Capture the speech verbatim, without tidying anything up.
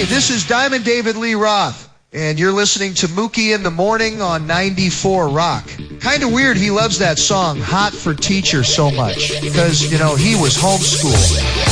Hey, this is Diamond David Lee Roth, and you're listening to Mookie in the Morning on ninety-four Rock. Kind of weird he loves that song, Hot for Teacher, so much, because, you know, he was homeschooled.